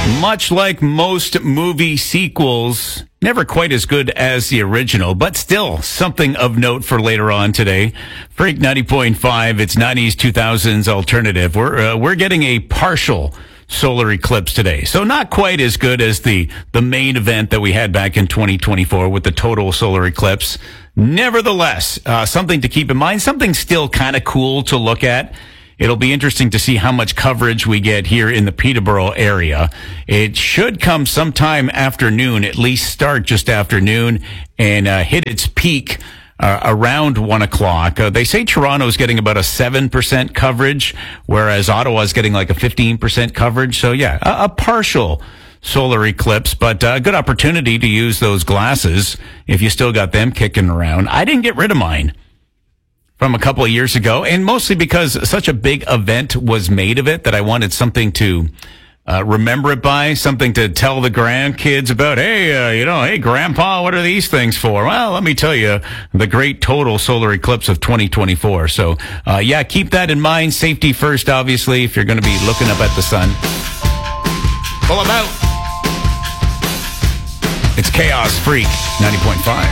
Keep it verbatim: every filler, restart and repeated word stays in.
Much like most movie sequels, never quite as good as the original, but still something of note for later on today. Freak ninety point five, it's nineties, two thousands alternative. We're uh, we're getting a partial solar eclipse today. So not quite as good as the, the main event that we had back in twenty twenty-four with the total solar eclipse. Nevertheless, uh, something to keep in mind, something still kind of cool to look at. It'll be interesting to see how much coverage we get here in the Peterborough area. It should come sometime afternoon, at least start just after noon, and uh, hit its peak uh, around one o'clock. Uh, they say Toronto's getting about a seven percent coverage, whereas Ottawa's getting like a fifteen percent coverage. So yeah, a, a partial solar eclipse, but a uh, good opportunity to use those glasses if you still got them kicking around. I didn't get rid of mine from a couple of years ago, and mostly because such a big event was made of it that I wanted something to uh, remember it by, something to tell the grandkids about. Hey, uh, you know, hey, Grandpa, what are these things for? Well, let me tell you, the great total solar eclipse of twenty twenty-four. So, uh, yeah, keep that in mind. Safety first, obviously, if you're going to be looking up at the sun. Pull them out. It's Chaos Freak ninety point five.